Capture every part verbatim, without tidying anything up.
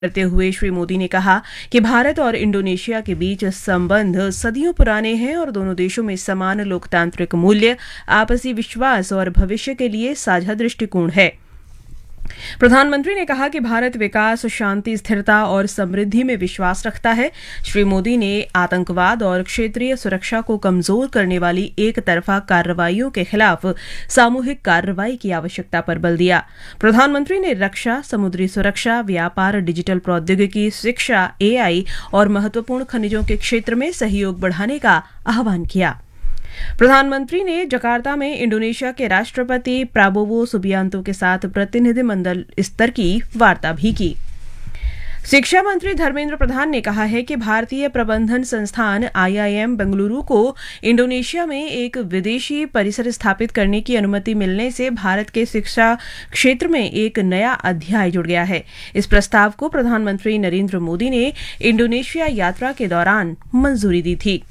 करते हुए श्री मोदी ने कहा कि भारत और इंडोनेशिया के बीच संबंध सदियों पुराने हैं और दोनों देशों में समान लोकतांत्रिक मूल्य, आपसी विश्वास और भविष्य के लिए साझा दृष्टिकोण है। प्रधानमंत्री ने कहा कि भारत विकास, शांति, स्थिरता और समृद्धि में विश्वास रखता है। श्री मोदी ने आतंकवाद और क्षेत्रीय सुरक्षा को कमजोर करने वाली एक तरफा कार्रवाइयों के खिलाफ सामूहिक कार्रवाई की आवश्यकता पर बल दिया। प्रधानमंत्री ने रक्षा, समुद्री सुरक्षा, व्यापार, डिजिटल प्रौद्योगिकी, शिक्षा, एआई और महत्वपूर्ण खनिजों के क्षेत्र में सहयोग बढ़ाने का आह्वान किया। प्रधानमंत्री ने जकार्ता में इंडोनेशिया के राष्ट्रपति प्राबोवो सुबियांतो के साथ प्रतिनिधिमंडल स्तर की वार्ता भी की। शिक्षा मंत्री धर्मेंद्र प्रधान ने कहा है कि भारतीय प्रबंधन संस्थान आईआईएम बेंगलुरु को इंडोनेशिया में एक विदेशी परिसर स्थापित करने की अनुमति मिलने से भारत के शिक्षा क्षेत्र में एक नया अध्याय जुड़ गया है। इस प्रस्ताव को प्रधानमंत्री नरेंद्र मोदी ने इंडोनेशिया यात्रा के दौरान मंजूरी दी थी।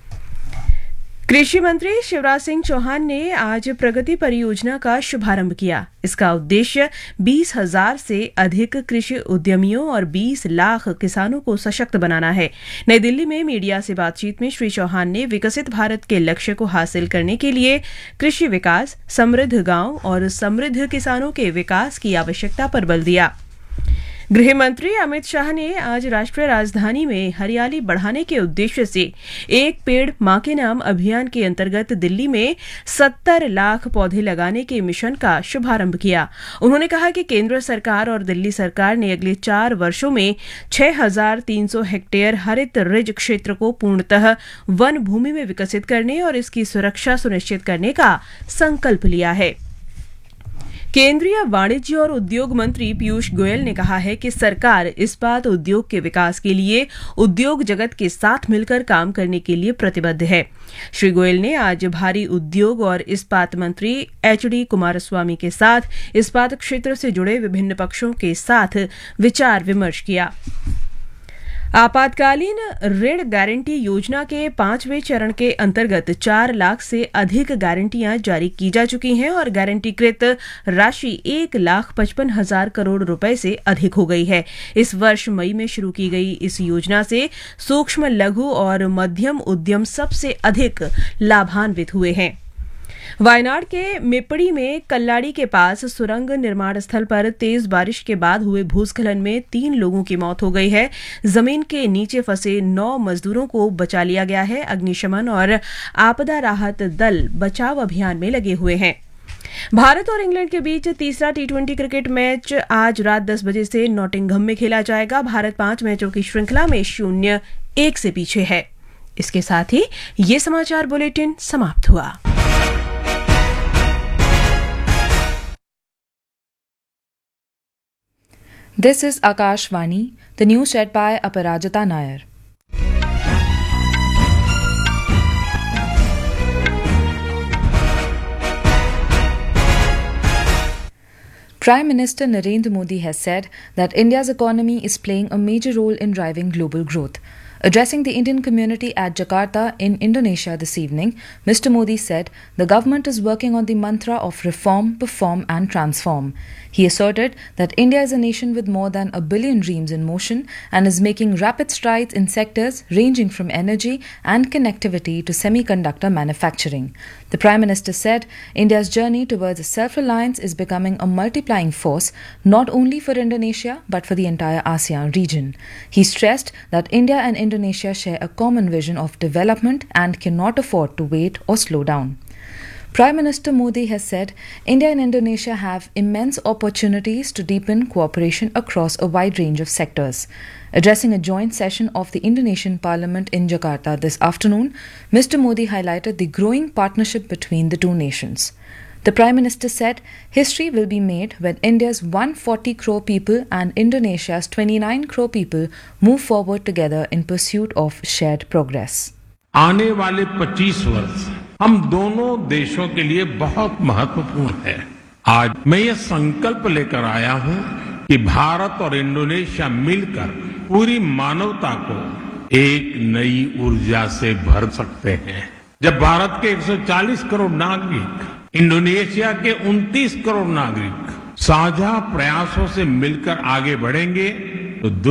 कृषि मंत्री शिवराज सिंह चौहान ने आज प्रगति परियोजना का शुभारंभ किया। इसका उद्देश्य बीस हजार से अधिक कृषि उद्यमियों और बीस लाख किसानों को सशक्त बनाना है। नई दिल्ली में मीडिया से बातचीत में श्री चौहान ने विकसित भारत के लक्ष्य को हासिल करने के लिए कृषि विकास, समृद्ध गांव और समृद्ध किसानों के विकास की आवश्यकता पर बल दिया। गृह मंत्री अमित शाह ने आज राष्ट्रीय राजधानी में हरियाली बढ़ाने के उद्देश्य से एक पेड़ मां के नाम अभियान के अंतर्गत दिल्ली में सत्तर लाख पौधे लगाने के मिशन का शुभारंभ किया। उन्होंने कहा कि केंद्र सरकार और दिल्ली सरकार ने अगले चार वर्षों में छह हजार तीन सौ हेक्टेयर हरित रिज क्षेत्र को पूर्णतः वन भूमि में विकसित करने और इसकी सुरक्षा सुनिश्चित करने का संकल्प लिया है। केंद्रीय वाणिज्य और उद्योग मंत्री पीयूष गोयल ने कहा है कि सरकार इस्पात उद्योग के विकास के लिए उद्योग जगत के साथ मिलकर काम करने के लिए प्रतिबद्ध है। श्री गोयल ने आज भारी उद्योग और इस्पात मंत्री एच डी कुमारस्वामी के साथ इस्पात क्षेत्र से जुड़े विभिन्न पक्षों के साथ विचार विमर्श किया। आपातकालीन ऋण गारंटी योजना के पांचवें चरण के अंतर्गत चार लाख से अधिक गारंटियां जारी की जा चुकी हैं और गारंटीकृत राशि एक लाख पचपन हजार करोड़ रुपए से अधिक हो गई है। इस वर्ष मई में शुरू की गई इस योजना से सूक्ष्म, लघु और मध्यम उद्यम सबसे अधिक लाभान्वित हुए हैं। वायनाड के मेपड़ी में कल्लाड़ी के पास सुरंग निर्माण स्थल पर तेज बारिश के बाद हुए भूस्खलन में तीन लोगों की मौत हो गई है। जमीन के नीचे फंसे नौ मजदूरों को बचा लिया गया है। अग्निशमन और आपदा राहत दल बचाव अभियान में लगे हुए हैं। भारत और इंग्लैंड के बीच तीसरा टी ट्वेंटी क्रिकेट मैच आज रात दस बजे से नॉटिंघम में खेला जाएगा। भारत पांच मैचों की श्रृंखला में शून्य एक से पीछे है। इसके साथ ही ये समाचार बुलेटिन समाप्त हुआ। This is Akashvani, the news read by Aparajita Nair. Prime Minister Narendra Modi has said that India's economy is playing a major role in driving global growth. Addressing the Indian community at Jakarta in Indonesia this evening, Mister Modi said the government is working on the mantra of reform, perform and transform. He asserted that India is a nation with more than a billion dreams in motion and is making rapid strides in sectors ranging from energy and connectivity to semiconductor manufacturing. The Prime Minister said India's journey towards self-reliance is becoming a multiplying force not only for Indonesia but for the entire ASEAN region. He stressed that India and Indonesia share a common vision of development and cannot afford to wait or slow down. Prime Minister Modi has said India and Indonesia have immense opportunities to deepen cooperation across a wide range of sectors. Addressing a joint session of the Indonesian Parliament in Jakarta this afternoon, Mister Modi highlighted the growing partnership between the two nations. The Prime Minister said history will be made when India's one hundred forty crore people and Indonesia's twenty-nine crore people move forward together in pursuit of shared progress. आने वाले पच्चीस वर्ष हम दोनों देशों के लिए बहुत महत्वपूर्ण है। आज मैं ये संकल्प लेकर आया हूं कि भारत और इंडोनेशिया मिलकर पूरी मानवता को एक नई ऊर्जा से भर सकते हैं। जब भारत के एक सौ चालीस करोड़ नागरिक, इंडोनेशिया के उनतीस करोड़ नागरिक साझा प्रयासों से मिलकर आगे बढ़ेंगे तो